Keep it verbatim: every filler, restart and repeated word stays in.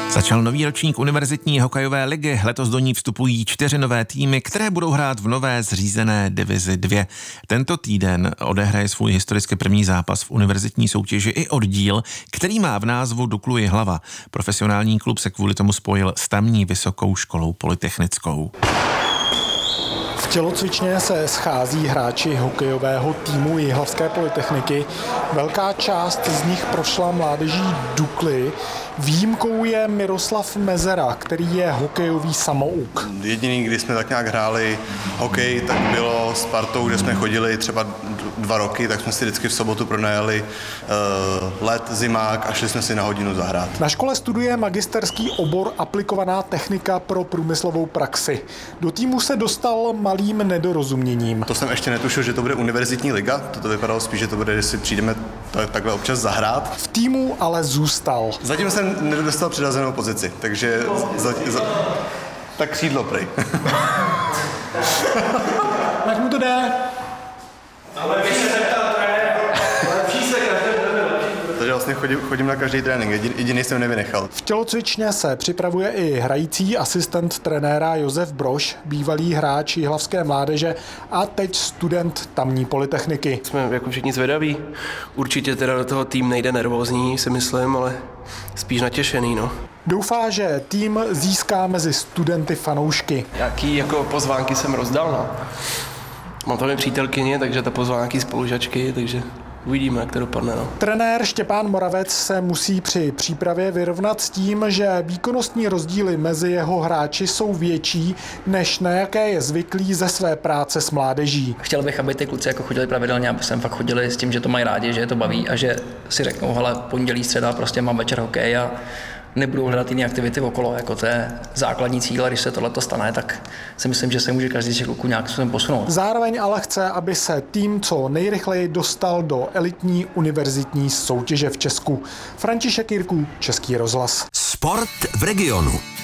Začal nový ročník univerzitní hokejové ligy. Letos do ní vstupují čtyři nové týmy, které budou hrát v nové zřízené divizi dva. Tento týden odehraje svůj historicky první zápas v univerzitní soutěži i oddíl, který má v názvu Duklu Jihlava. Profesionální klub se kvůli tomu spojil s tamní vysokou školou polytechnickou. V tělocvičně se schází hráči hokejového týmu Jihlavské polytechniky. Velká část z nich prošla mládeží Dukly. Výjimkou je Miroslav Mezera, který je hokejový samouk. Jediný, kdy jsme tak nějak hráli hokej, tak bylo s partou, kde jsme chodili třeba dva roky, tak jsme si vždycky v sobotu pronajali uh, let, zimák a šli jsme si na hodinu zahrát. Na škole studuje magisterský obor aplikovaná technika pro průmyslovou praxi. Do týmu se dostal malým nedorozuměním. To jsem ještě netušil, že to bude univerzitní liga, toto vypadalo spíš, že to bude, že si přijdeme takhle občas zahrát. V týmu ale zůstal. Zatím jsem nedostal přidazenou pozici, takže za, za, tak křídlo prej. Jak mu to jde? Ale vy se zeptal trenér, lepší se každý den lepší. Takže vlastně chodím, chodím na každý trénink, jedin, jediný jsem nevynechal. V tělocvičně se připravuje i hrající asistent trenéra Josef Brož, bývalý hráč jihlavské mládeže a teď student tamní polytechniky. Jsme jako všichni zvědaví. Určitě teda do toho tým nejde nervózní, si myslím, ale spíš natěšený, no. Doufá, že tým získá mezi studenty fanoušky. Jaký jako pozvánky jsem rozdal, no. Mám tam i přítelkyně, takže ta pozvánky spolužačky, takže uvidíme, jak to dopadne. No. Trenér Štěpán Moravec se musí při přípravě vyrovnat s tím, že výkonnostní rozdíly mezi jeho hráči jsou větší, než na jaké je zvyklý ze své práce s mládeží. Chtěl bych, aby ty kluci jako chodili pravidelně, aby sem fakt chodili s tím, že to mají rádi, že je to baví a že si řeknou, hele, pondělí, středa, prostě mám večer hokej a nebudou hledat jiné aktivity okolo, jako to je základní cíl, a když se tohleto stane, tak si myslím, že se může každý z těch kluků nějak způsobem posunout. Zároveň ale chce, aby se tým co nejrychleji dostal do elitní univerzitní soutěže v Česku. František Jirků, Český rozhlas. Sport v regionu.